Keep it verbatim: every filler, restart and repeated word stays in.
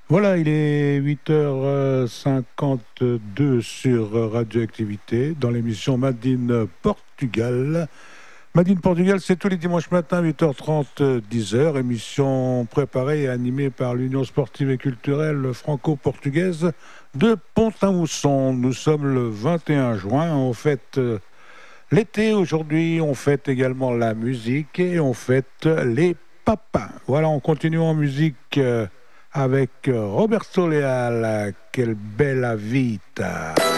Voilà, il est huit heures cinquante-deux sur Radioactivité dans l'émission Made in Portugal. Made in Portugal, c'est tous les dimanches matins, huit heures trente, dix heures. Émission préparée et animée par l'Union sportive et culturelle franco-portugaise de Pont-à-Mousson. Nous sommes le vingt et un juin. On fête l'été aujourd'hui, on fête également la musique et on fête les papins. Voilà, on continue en musique. Euh, avec Roberto Leal, Quelle bella vita.